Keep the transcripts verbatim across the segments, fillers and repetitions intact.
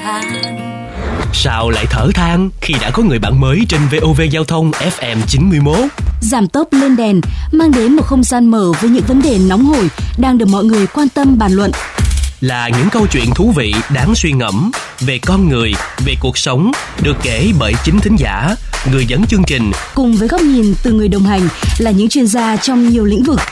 than. Sao lại thở than khi đã có người bạn mới trên vê o vê Giao thông ép em chín mươi mốt? Giảm tốc lên đèn mang đến một không gian mở với những vấn đề nóng hổi đang được mọi người quan tâm bàn luận. Là những câu chuyện thú vị đáng suy ngẫm về con người, về cuộc sống, được kể bởi chính thính giả, người dẫn chương trình, cùng với góc nhìn từ người đồng hành là những chuyên gia trong nhiều lĩnh vực.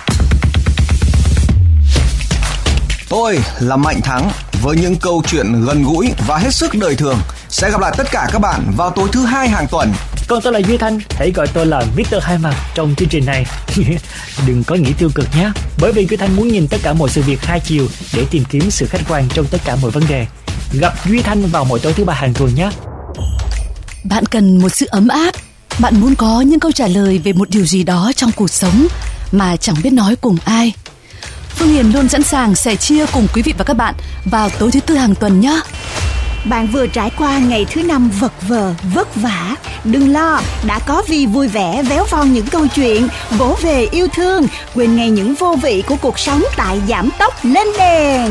Tôi là Mạnh Thắng với những câu chuyện gần gũi và hết sức đời thường. Sẽ gặp lại tất cả các bạn vào tối thứ hai hàng tuần. Còn tôi là Duy Thanh, hãy gọi tôi là mít tơ Hai Mặt trong chương trình này. Đừng có nghĩ tiêu cực nhé, bởi vì Duy Thanh muốn nhìn tất cả mọi sự việc hai chiều để tìm kiếm sự khách quan trong tất cả mọi vấn đề. Gặp Duy Thanh vào mỗi tối thứ ba hàng tuần nhé. Bạn cần một sự ấm áp, bạn muốn có những câu trả lời về một điều gì đó trong cuộc sống mà chẳng biết nói cùng ai. Phương Hiền luôn sẵn sàng sẻ chia cùng quý vị và các bạn vào tối thứ tư hàng tuần nhé. Bạn vừa trải qua ngày thứ năm vật vờ, vất vả. Đừng lo, đã có Vi vui vẻ véo von những câu chuyện, vỗ về yêu thương, quên ngay những vô vị của cuộc sống tại Giảm Tốc Lên Đèn.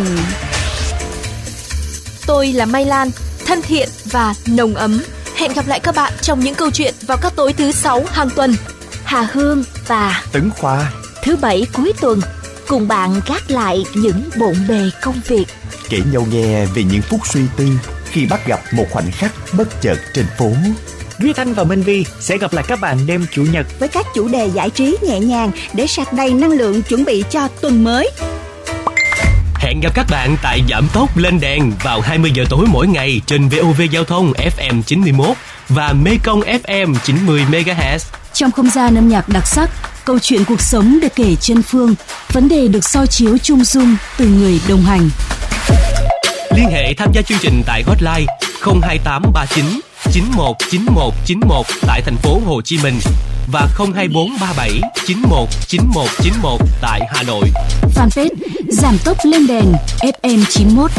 Tôi là Mai Lan, thân thiện và nồng ấm. Hẹn gặp lại các bạn trong những câu chuyện vào các tối thứ sáu hàng tuần. Hà Hương và Tấn Khoa thứ bảy cuối tuần cùng bạn gác lại những bộn bề công việc, kể nhau nghe về những phút suy tư khi bắt gặp một khoảnh khắc bất chợt trên phố. Duy Thanh và Minh Vi sẽ gặp lại các bạn đêm Chủ nhật với các chủ đề giải trí nhẹ nhàng để sạc đầy năng lượng chuẩn bị cho tuần mới. Hẹn gặp các bạn tại Giảm Tốc Lên Đèn vào hai mươi giờ tối mỗi ngày trên vê o vê Giao thông ép em chín mươi mốt và Mekong ép em chín mươi mê ga héc. Trong không gian âm nhạc đặc sắc, câu chuyện cuộc sống được kể chân phương, vấn đề được soi chiếu chung dung từ người đồng hành. Liên hệ tham gia chương trình tại hotline không hai tám ba chín chín một chín một chín một tại thành phố Hồ Chí Minh và không hai bốn ba bảy chín một chín một chín một tại Hà Nội. Fanpage Giảm Tốc Lên Đèn ép em chín mốt.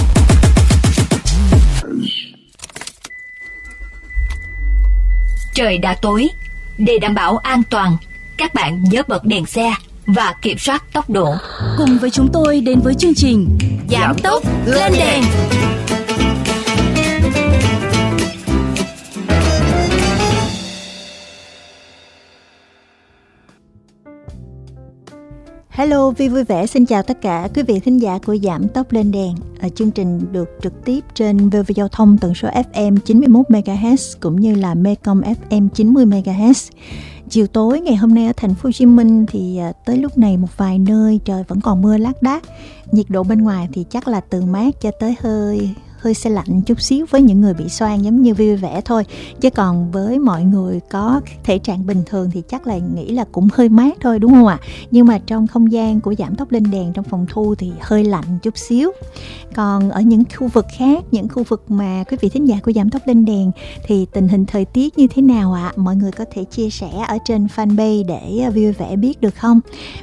Trời đã tối, để đảm bảo an toàn, các bạn nhớ bật đèn xe và kiểm soát tốc độ. Cùng với chúng tôi đến với chương trình Giảm Tốc Lên Đèn. Hello, Vi vui vẻ xin chào tất cả quý vị thính giả của Giảm Tốc Lên Đèn. Ở chương trình được trực tiếp trên vê o vê Giao thông tần số ép em chín mươi mốt mê ga héc cũng như là Mekong ép em chín mươi mê ga héc. Chiều tối ngày hôm nay ở thành phố Hồ Chí Minh thì tới lúc này một vài nơi trời vẫn còn mưa lác đác. Nhiệt độ bên ngoài thì chắc là từ mát cho tới hơi hơi se lạnh chút xíu với những người bị xoang giống như vui vẻ thôi. Chứ còn với mọi người có thể trạng bình thường thì chắc là nghĩ là cũng hơi mát thôi, đúng không ạ? Nhưng mà trong không gian của Giảm Tốc Lên Đèn trong phòng thu thì hơi lạnh chút xíu. Còn ở những khu vực khác, những khu vực mà quý vị thính giả của Giảm Tốc Lên Đèn thì tình hình thời tiết như thế nào ạ? Mọi người có thể chia sẻ ở trên fanpage để vui vẻ biết được không?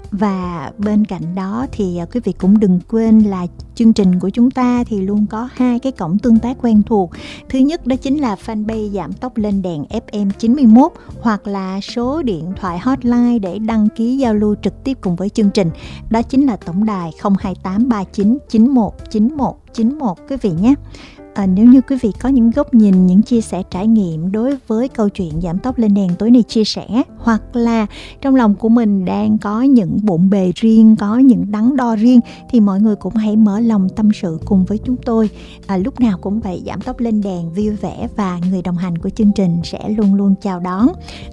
Và bên cạnh đó thì quý vị cũng đừng quên là chương trình của chúng ta thì luôn có hai cái cổng tương tác quen thuộc. Thứ nhất đó chính là fanpage Giảm Tốc Lên Đèn ép em chín mươi mốt hoặc là số điện thoại hotline để đăng ký giao lưu trực tiếp cùng với chương trình. Đó chính là tổng đài không hai tám ba chín chín một chín một chín một quý vị nhé. À, nếu như quý vị có những góc nhìn, những chia sẻ trải nghiệm đối với câu chuyện Giảm Tốc Lên Đèn tối nay chia sẻ, hoặc là trong lòng của mình đang có những bộn bề riêng, có những đắn đo riêng, thì mọi người cũng hãy mở lòng tâm sự cùng với chúng tôi. À, lúc nào cũng vậy, Giảm Tốc Lên Đèn vui vẻ và người đồng hành của chương trình sẽ luôn luôn chào đón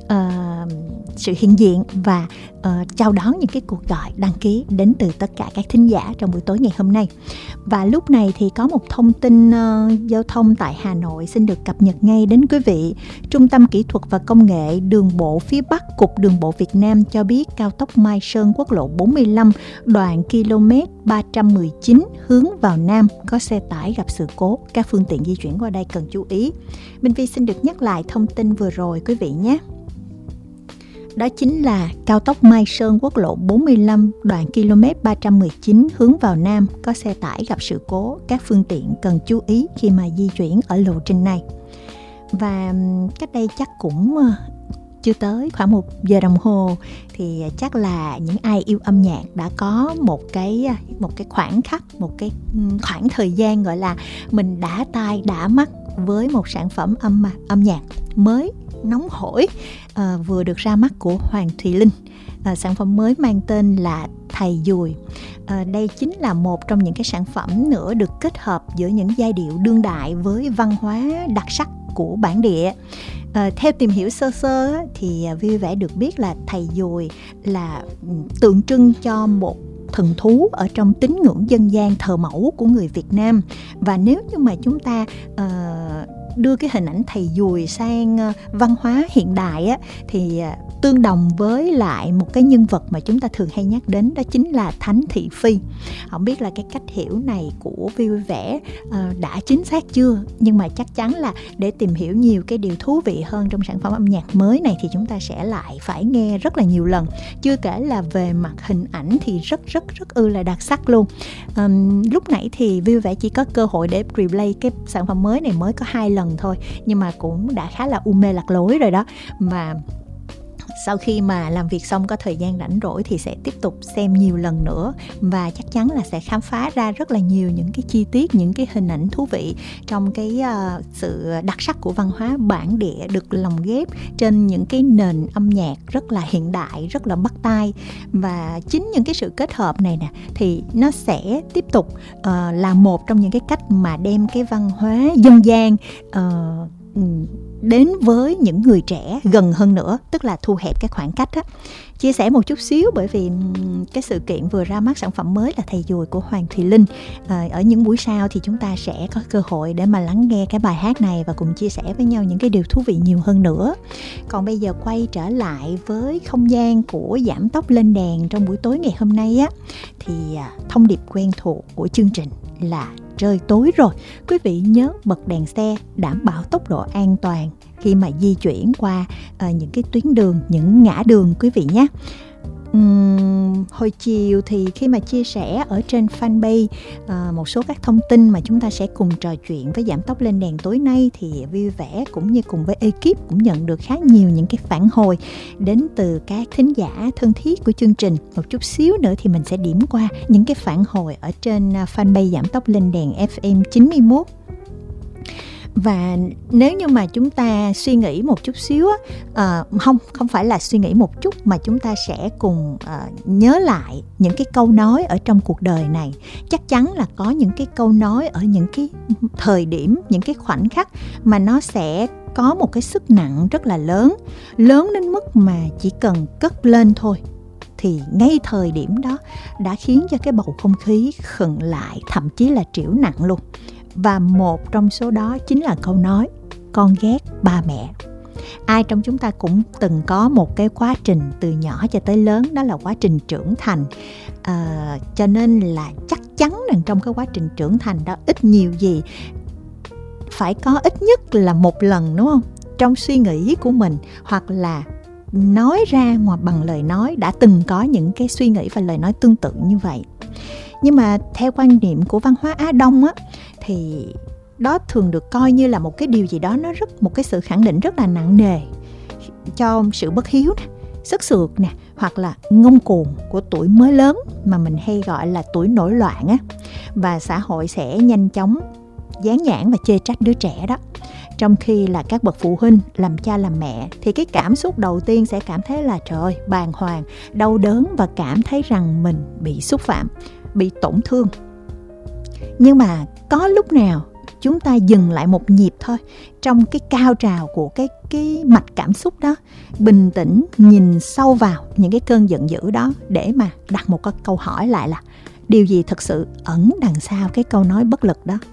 uh, sự hiện diện và uh, chào đón những cái cuộc gọi đăng ký đến từ tất cả các thính giả trong buổi tối ngày hôm nay. Và lúc này thì có một thông tin uh, giao thông tại Hà Nội xin được cập nhật ngay đến quý vị. Trung tâm Kỹ thuật và Công nghệ Đường bộ phía Bắc, Cục Đường bộ Việt Nam cho biết cao tốc Mai Sơn quốc lộ bốn mươi lăm đoạn km ba trăm mười chín hướng vào Nam có xe tải gặp sự cố. Các phương tiện di chuyển qua đây cần chú ý. Minh Vi xin được nhắc lại thông tin vừa rồi quý vị nhé. Đó chính là cao tốc Mai Sơn quốc lộ bốn mươi lăm đoạn km ba trăm mười chín hướng vào Nam có xe tải gặp sự cố. Các phương tiện cần chú ý khi mà di chuyển ở lộ trình này. Và cách đây chắc cũng chưa tới khoảng một giờ đồng hồ thì chắc là những ai yêu âm nhạc đã có một cái một cái khoảnh khắc, một cái khoảng thời gian gọi là mình đã tai đã mắt với một sản phẩm âm âm nhạc mới nóng hổi à, vừa được ra mắt của Hoàng Thùy Linh. À, sản phẩm mới mang tên là Thầy Dùi. À, đây chính là một trong những cái sản phẩm nữa được kết hợp giữa những giai điệu đương đại với văn hóa đặc sắc của bản địa. À, theo tìm hiểu sơ sơ á, thì Vui Vẻ được biết là Thầy Dùi là tượng trưng cho một thần thú ở trong tín ngưỡng dân gian thờ mẫu của người Việt Nam. Và nếu như mà chúng ta uh, đưa cái hình ảnh thầy Dùi sang uh, văn hóa hiện đại á, thì uh, tương đồng với lại một cái nhân vật mà chúng ta thường hay nhắc đến, đó chính là Thánh Thị Phi. Không biết là cái cách hiểu này của Vui Vẻ uh, đã chính xác chưa, nhưng mà chắc chắn là để tìm hiểu nhiều cái điều thú vị hơn trong sản phẩm âm nhạc mới này thì chúng ta sẽ lại phải nghe rất là nhiều lần. Chưa kể là về mặt hình ảnh thì rất rất rất ư là đặc sắc luôn. Um, lúc nãy thì Vui Vẻ chỉ có cơ hội để replay cái sản phẩm mới này mới có hai lần thôi, nhưng mà cũng đã khá là u mê lạc lối rồi đó. Mà sau khi mà làm việc xong có thời gian rảnh rỗi thì sẽ tiếp tục xem nhiều lần nữa, và chắc chắn là sẽ khám phá ra rất là nhiều những cái chi tiết, những cái hình ảnh thú vị trong cái uh, sự đặc sắc của văn hóa bản địa được lồng ghép trên những cái nền âm nhạc rất là hiện đại, rất là bắt tai. Và chính những cái sự kết hợp này nè thì nó sẽ tiếp tục uh, là một trong những cái cách mà đem cái văn hóa dân gian uh, đến với những người trẻ gần hơn nữa, tức là thu hẹp cái khoảng cách á. Chia sẻ một chút xíu, bởi vì cái sự kiện vừa ra mắt sản phẩm mới là Thầy Dùi của Hoàng Thùy Linh. À, ở những buổi sau thì chúng ta sẽ có cơ hội để mà lắng nghe cái bài hát này và cùng chia sẻ với nhau những cái điều thú vị nhiều hơn nữa. Còn bây giờ quay trở lại với không gian của Giảm Tốc Lên Đèn trong buổi tối ngày hôm nay á, thì thông điệp quen thuộc của chương trình là trời tối rồi. Quý vị nhớ bật đèn xe, đảm bảo tốc độ an toàn khi mà di chuyển qua uh, những cái tuyến đường, những ngã đường quý vị nhé. Uhm, hồi chiều thì khi mà chia sẻ ở trên fanpage uh, một số các thông tin mà chúng ta sẽ cùng trò chuyện với Giảm Tốc Lên Đèn tối nay, thì Vui Vẻ cũng như cùng với ekip cũng nhận được khá nhiều những cái phản hồi đến từ các thính giả thân thiết của chương trình. Một chút xíu nữa thì mình sẽ điểm qua những cái phản hồi ở trên fanpage Giảm Tốc Lên Đèn ép em chín mươi mốt. Và nếu như mà chúng ta suy nghĩ một chút xíu á, uh, không không phải là suy nghĩ một chút mà chúng ta sẽ cùng uh, nhớ lại những cái câu nói ở trong cuộc đời này. Chắc chắn là có những cái câu nói ở những cái thời điểm, những cái khoảnh khắc mà nó sẽ có một cái sức nặng rất là lớn, lớn đến mức mà chỉ cần cất lên thôi thì ngay thời điểm đó đã khiến cho cái bầu không khí khựng lại, thậm chí là trĩu nặng luôn. Và một trong số đó chính là câu nói con ghét ba mẹ. Ai trong chúng ta cũng từng có một cái quá trình từ nhỏ cho tới lớn, đó là quá trình trưởng thành. à, Cho nên là chắc chắn rằng trong cái quá trình trưởng thành đó, ít nhiều gì phải có ít nhất là một lần, đúng không, trong suy nghĩ của mình hoặc là nói ra ngoài bằng lời nói đã từng có những cái suy nghĩ và lời nói tương tự như vậy. Nhưng mà theo quan niệm của văn hóa Á Đông á, thì đó thường được coi như là một cái điều gì đó, nó rất một cái sự khẳng định rất là nặng nề cho sự bất hiếu nè, sức sượt nè, hoặc là ngông cuồng của tuổi mới lớn mà mình hay gọi là tuổi nổi loạn á. Và xã hội sẽ nhanh chóng dán nhãn và chê trách đứa trẻ đó. Trong khi là các bậc phụ huynh, làm cha làm mẹ thì cái cảm xúc đầu tiên sẽ cảm thấy là trời ơi, bàng hoàng, đau đớn và cảm thấy rằng mình bị xúc phạm, bị tổn thương. Nhưng mà có lúc nào chúng ta dừng lại một nhịp thôi trong cái cao trào của cái, cái mạch cảm xúc đó, bình tĩnh nhìn sâu vào những cái cơn giận dữ đó để mà đặt một cái câu hỏi lại là điều gì thực sự ẩn đằng sau cái câu nói bất lực đó.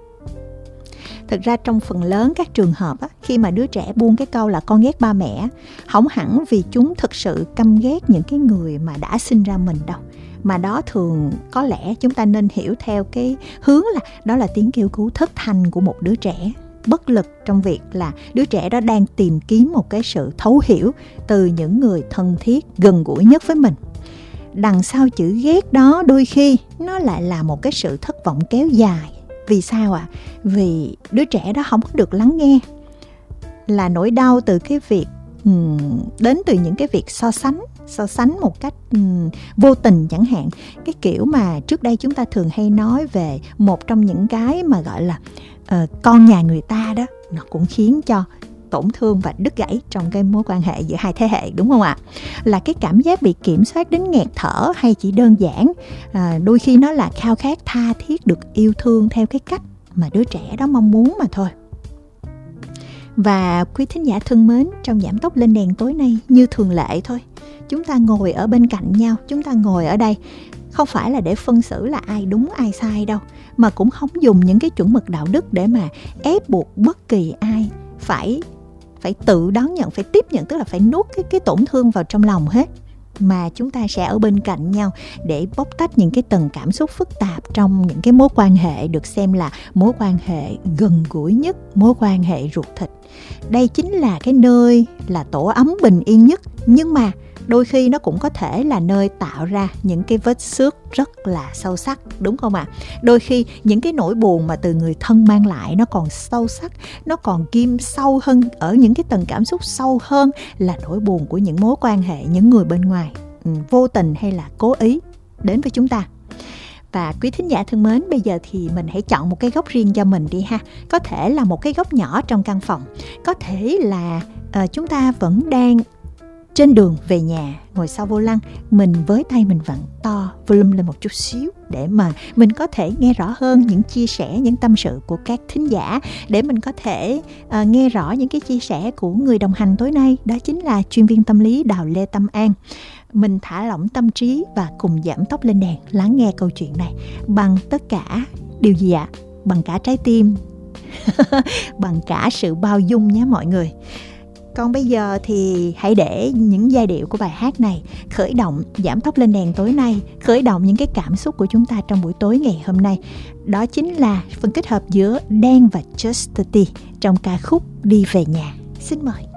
Thực ra trong phần lớn các trường hợp á, khi mà đứa trẻ buông cái câu là con ghét ba mẹ, không hẳn vì chúng thực sự căm ghét những cái người mà đã sinh ra mình đâu, mà đó thường có lẽ chúng ta nên hiểu theo cái hướng là đó là tiếng kêu cứu thất thanh của một đứa trẻ bất lực trong việc là đứa trẻ đó đang tìm kiếm một cái sự thấu hiểu từ những người thân thiết gần gũi nhất với mình. Đằng sau chữ ghét đó đôi khi nó lại là một cái sự thất vọng kéo dài. Vì sao ạ? À? Vì đứa trẻ đó không có được lắng nghe, là nỗi đau từ cái việc um, đến từ những cái việc so sánh so sánh một cách um, vô tình chẳng hạn. Cái kiểu mà trước đây chúng ta thường hay nói về một trong những cái mà gọi là uh, con nhà người ta đó, nó cũng khiến cho tổn thương và đứt gãy trong cái mối quan hệ giữa hai thế hệ, đúng không ạ? Là cái cảm giác bị kiểm soát đến nghẹt thở, hay chỉ đơn giản à, đôi khi nó là khao khát tha thiết được yêu thương theo cái cách mà đứa trẻ đó mong muốn mà thôi. Và quý thính giả thân mến, trong Giảm Tốc Lên Đèn tối nay như thường lệ thôi, chúng ta ngồi ở bên cạnh nhau, chúng ta ngồi ở đây không phải là để phân xử là ai đúng ai sai đâu, mà cũng không dùng những cái chuẩn mực đạo đức để mà ép buộc bất kỳ ai phải phải tự đón nhận, phải tiếp nhận, tức là phải nuốt cái, cái tổn thương vào trong lòng hết. Mà chúng ta sẽ ở bên cạnh nhau để bóc tách những cái tầng cảm xúc phức tạp trong những cái mối quan hệ được xem là mối quan hệ gần gũi nhất, mối quan hệ ruột thịt. Đây chính là cái nơi là tổ ấm bình yên nhất, nhưng mà đôi khi nó cũng có thể là nơi tạo ra những cái vết xước rất là sâu sắc, đúng không ạ? À? Đôi khi những cái nỗi buồn mà từ người thân mang lại nó còn sâu sắc, nó còn ghim sâu hơn, ở những cái tầng cảm xúc sâu hơn là nỗi buồn của những mối quan hệ, những người bên ngoài, ừ, vô tình hay là cố ý đến với chúng ta. Và quý thính giả thân mến, bây giờ thì mình hãy chọn một cái góc riêng cho mình đi ha. Có thể là một cái góc nhỏ trong căn phòng, có thể là uh, chúng ta vẫn đang trên đường về nhà, ngồi sau vô lăng, mình với tay mình vặn to volume lên một chút xíu để mà mình có thể nghe rõ hơn những chia sẻ, những tâm sự của các thính giả, để mình có thể uh, nghe rõ những cái chia sẻ của người đồng hành tối nay, đó chính là chuyên viên tâm lý Đào Lê Tâm An. Mình thả lỏng tâm trí và cùng giảm tốc lên đèn, lắng nghe câu chuyện này bằng tất cả điều gì ạ? Bằng cả trái tim, bằng cả sự bao dung nhé mọi người. Còn bây giờ thì hãy để những giai điệu của bài hát này khởi động giảm tốc lên đèn tối nay, khởi động những cái cảm xúc của chúng ta trong buổi tối ngày hôm nay. Đó chính là phần kết hợp giữa Đen và Chastity trong ca khúc Đi Về Nhà. Xin mời.